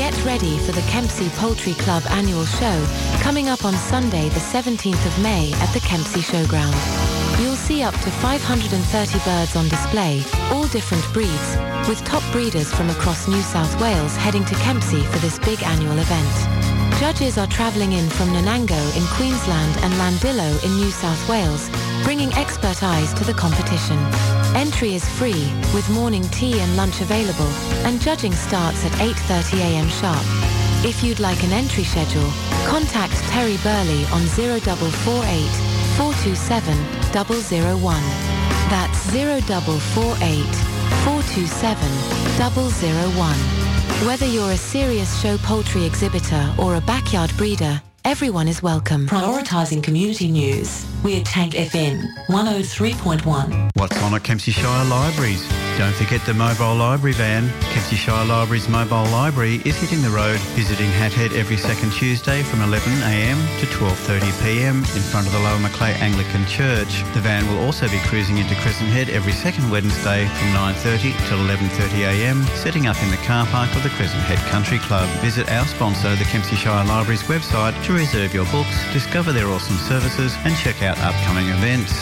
Get ready for the Kempsey Poultry Club annual show coming up on Sunday the 17th of May at the Kempsey Showground. You'll see up to 530 birds on display, all different breeds, with top breeders from across New South Wales heading to Kempsey for this big annual event. Judges are travelling in from Nanango in Queensland and Landillo in New South Wales, bringing expert eyes to the competition. Entry is free, with morning tea and lunch available, and judging starts at 8:30 a.m. sharp. If you'd like an entry schedule, contact Terry Burley on 0448 427 001. That's 0448 427 001. Whether you're a serious show poultry exhibitor or a backyard breeder, everyone is welcome. Prioritising community news, we're Tank FM 103.1. What's on at Kempsey Shire Libraries? Don't forget the mobile library van. Kempsey Shire Libraries mobile library is hitting the road, visiting Hathead every second Tuesday from 11am to 12:30pm in front of the Lower Macleay Anglican Church. The van will also be cruising into Crescent Head every second Wednesday from 9:30 till 11:30am, setting up in the car park of the Crescent Head Country Club. Visit our sponsor, the Kempsey Shire Libraries website, to reserve your books, discover their awesome services and check out upcoming events.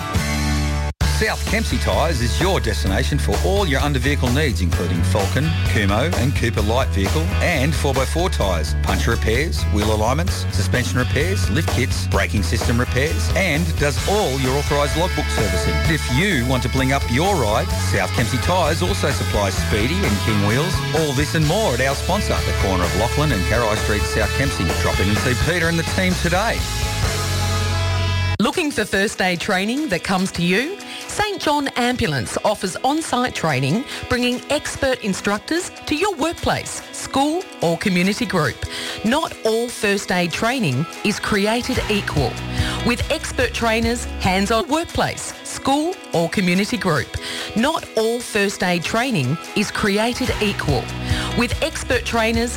South Kempsey Tyres is your destination for all your under-vehicle needs, including Falcon, Kumo and Cooper light vehicle and 4x4 tyres, puncture repairs, wheel alignments, suspension repairs, lift kits, braking system repairs, and does all your authorised logbook servicing. If you want to bling up your ride, South Kempsey Tyres also supplies Speedy and King wheels. All this and more at our sponsor, the corner of Lachlan and Carai Street, South Kempsey. Drop in and see Peter and the team today. Looking for first aid training that comes to you? St John Ambulance offers on-site training, bringing expert instructors to your workplace, school or community group. Not all first aid training is created equal. With expert trainers, hands-on workplace, school or community group. Not all first aid training is created equal. With expert trainers,